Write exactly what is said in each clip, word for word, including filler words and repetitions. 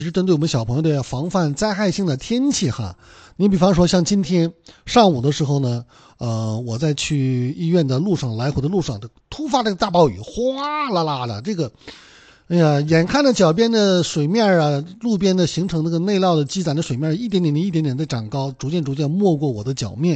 是针对我们小朋友的防范灾害性的天气哈。你比方说像今天上午的时候呢，呃，我在去医院的路上来回的路上，突发这个大暴雨，哗啦啦的，这个，哎呀，眼看着脚边的水面啊，路边的形成那个内涝的积攒的水面，一点点的、一点点的长高，逐渐逐渐没过我的脚面。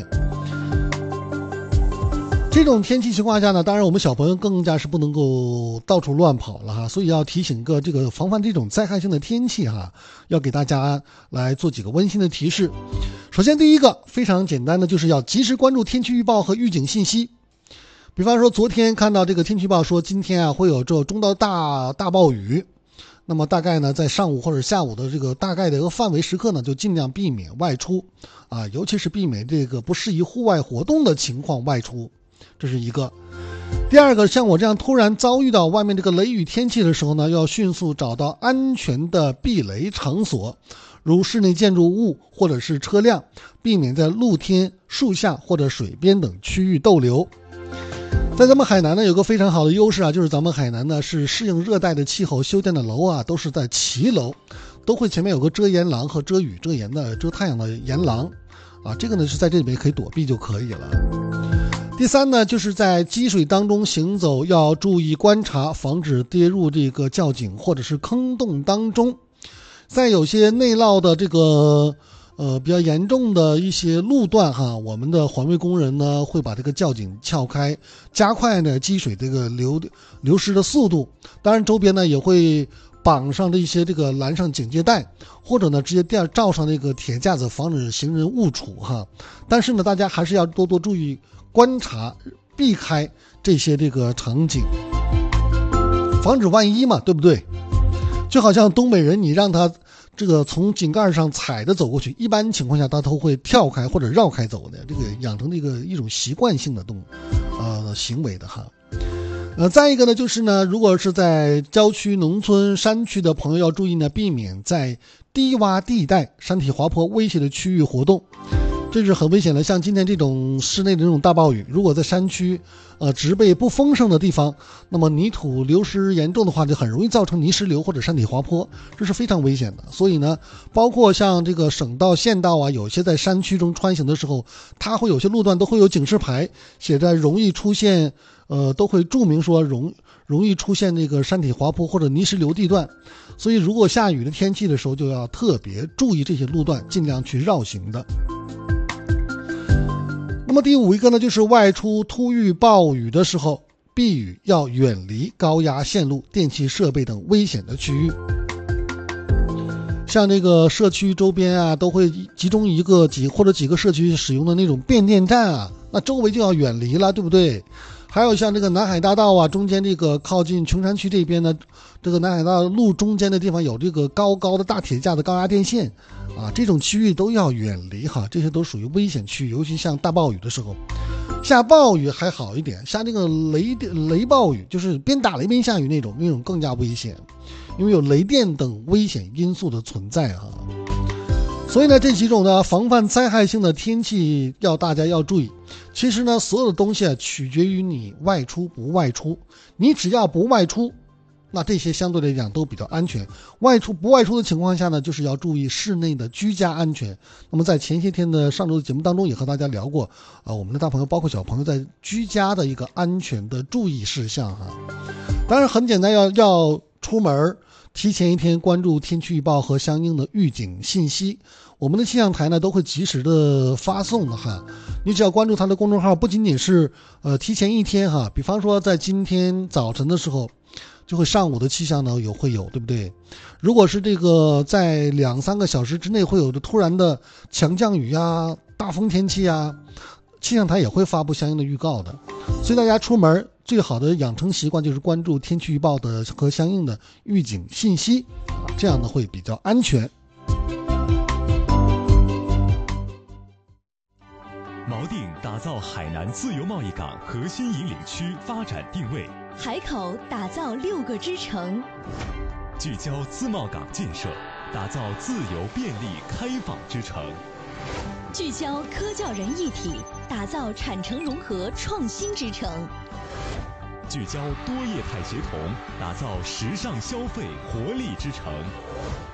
这种天气情况下呢，当然我们小朋友更加是不能够到处乱跑了哈，所以要提醒个这个防范这种灾害性的天气哈，要给大家来做几个温馨的提示。首先第一个非常简单的，就是要及时关注天气预报和预警信息。比方说昨天看到这个天气预报说今天啊会有这中到大大暴雨，那么大概呢在上午或者下午的这个大概的一个范围时刻呢，就尽量避免外出啊，尤其是避免这个不适宜户外活动的情况外出。这是一个。第二个，像我这样突然遭遇到外面这个雷雨天气的时候呢，要迅速找到安全的避雷场所，如室内建筑物或者是车辆，避免在露天、树下或者水边等区域逗留。在咱们海南呢，有个非常好的优势啊，就是咱们海南呢是适应热带的气候修建的楼啊，都是在骑楼，都会前面有个遮檐廊和遮雨遮檐的遮太阳的檐廊啊，这个呢是在这里面可以躲避就可以了。第三呢，就是在积水当中行走要注意观察，防止跌入这个窖井或者是坑洞当中。在有些内涝的这个呃比较严重的一些路段哈，我们的环卫工人呢会把这个窖井撬开，加快呢积水这个流流失的速度。当然周边呢也会绑上这些这个拦上警戒带，或者呢直接垫罩上那个铁架子，防止行人误触哈。但是呢大家还是要多多注意观察，避开这些这个场景，防止万一嘛，对不对？就好像东北人，你让他这个从井盖上踩着走过去，一般情况下他都会跳开或者绕开走的，这个养成这个一种习惯性的动呃行为的哈。呃，再一个呢，就是呢，如果是在郊区、农村、山区的朋友要注意呢，避免在低洼地带、山体滑坡危险的区域活动。这是很危险的，像今天这种室内的这种大暴雨，如果在山区呃植被不丰盛的地方，那么泥土流失严重的话，就很容易造成泥石流或者山体滑坡，这是非常危险的。所以呢，包括像这个省道、县道啊，有些在山区中穿行的时候，它会有些路段都会有警示牌写着容易出现呃都会注明说容容易出现这个山体滑坡或者泥石流地段。所以如果下雨的天气的时候，就要特别注意这些路段，尽量去绕行的。那么第五一个呢，就是外出突遇暴雨的时候，避雨要远离高压线路、电气设备等危险的区域。像这个社区周边啊，都会集中一个几或者几个社区使用的那种变电站啊，那周围就要远离了，对不对？还有像这个南海大道啊，中间这个靠近琼山区这边呢，这个南海大道路中间的地方有这个高高的大铁架的高压电线啊，这种区域都要远离哈，这些都属于危险区域，尤其像大暴雨的时候。下暴雨还好一点，下这个雷雷暴雨，就是边打雷边下雨那种，那种更加危险，因为有雷电等危险因素的存在哈。所以呢，这几种呢防范灾害性的天气要大家要注意。其实呢，所有的东西啊取决于你外出不外出，你只要不外出，那这些相对来讲都比较安全。外出不外出的情况下呢，就是要注意室内的居家安全。那么在前些天的上周的节目当中也和大家聊过啊，我们的大朋友包括小朋友在居家的一个安全的注意事项哈。当然很简单，要要出门提前一天关注天气预报和相应的预警信息，我们的气象台呢都会及时的发送的哈。你只要关注它的公众号，不仅仅是呃提前一天哈，比方说在今天早晨的时候，就会上午的气象呢有会有，对不对？如果是这个在两三个小时之内会有的突然的强降雨啊、大风天气啊，气象台也会发布相应的预告的。所以大家出门最好的养成习惯就是关注天气预报的和相应的预警信息，这样呢会比较安全。 锚定打造海南自由贸易港核心引领区发展定位， 海口打造六个支城， 聚焦自贸港建设，打造自由便利开放之城， 聚焦科教人一体，打造产城融合创新之城， 聚焦多业态协同，打造时尚消费活力之城。